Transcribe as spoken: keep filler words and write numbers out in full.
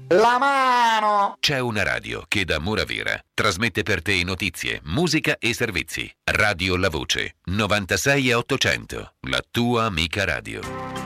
La mano! C'è una radio che da Moravera trasmette per te notizie, musica e servizi. Radio La Voce, novantasei e ottocento, la tua amica radio.